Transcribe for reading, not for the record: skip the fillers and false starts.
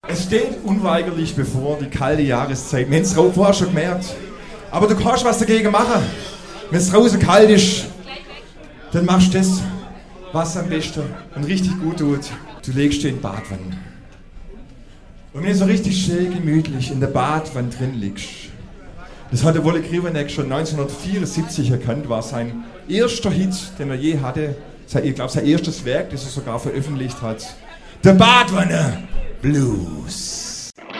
Es steht unweigerlich bevor die kalte Jahreszeit. Wir haben es vorher schon gemerkt. Aber du kannst was dagegen machen. Wenn es draußen kalt ist, dann machst du das, was am besten und richtig gut tut. Du legst dich in die Badwanne. Und wenn du so richtig schön gemütlich in der Badwanne drin liegst, das hat der Wolle Krivonek schon 1974 erkannt, war sein erster Hit, den er je hatte. Ich glaube, sein erstes Werk, das er sogar veröffentlicht hat. Der Badwanne Blues.